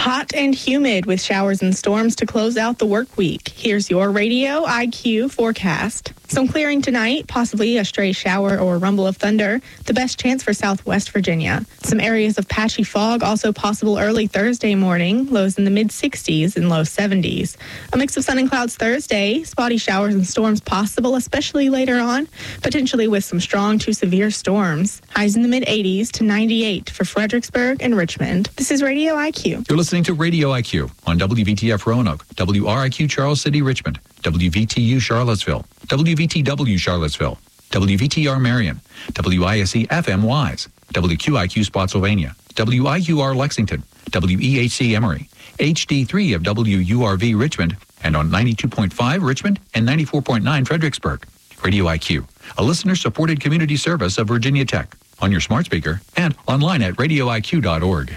Hot and humid with showers and storms to close out the work week. Here's your Radio IQ forecast. Some clearing tonight, possibly a stray shower or rumble of thunder. The best chance for southwest Virginia. Some areas of patchy fog also possible early Thursday morning. Lows in the mid-60s and low 70s. A mix of sun and clouds Thursday. Spotty showers and storms possible, especially later on. Potentially with some strong to severe storms. Highs in the mid-80s to 98 for Fredericksburg and Richmond. This is Radio IQ. You're listening to Radio IQ on WVTF Roanoke, WRIQ Charles City, Richmond, WVTU Charlottesville, WVTW Charlottesville, WVTR Marion, WISE FM Wise, WQIQ Spotsylvania, WIUR Lexington, WEHC Emory, HD3 of WURV Richmond, and on 92.5 Richmond and 94.9 Fredericksburg. Radio IQ, a listener-supported community service of Virginia Tech, on your smart speaker and online at radioiq.org.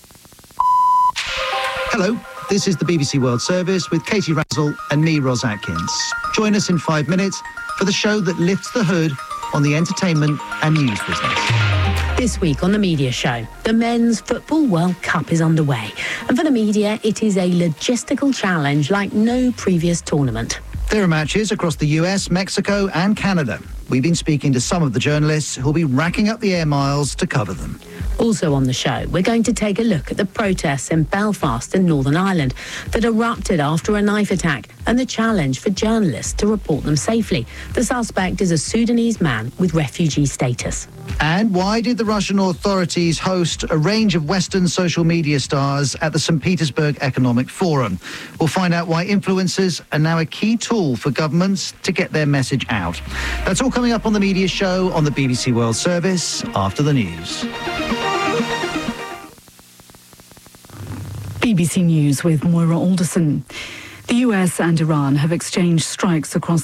Hello, this is the BBC World Service with Katie Razzle and me, Ros Atkins. Join us in 5 minutes for the show that lifts the hood on the entertainment and news business. This week on the Media Show, the Men's Football World Cup is underway. And for the media, it is a logistical challenge like no previous tournament. There are matches across the US, Mexico and Canada. We've been speaking to some of the journalists who'll be racking up the air miles to cover them. Also on the show, we're going to take a look at the protests in Belfast in Northern Ireland that erupted after a knife attack and the challenge for journalists to report them safely. The suspect is a Sudanese man with refugee status. And why did the Russian authorities host a range of Western social media stars at the St. Petersburg Economic Forum? We'll find out why influencers are now a key tool for governments to get their message out. That's all coming up on the Media Show on the BBC World Service after the news. BBC News with Moira Alderson. The US and Iran have exchanged strikes across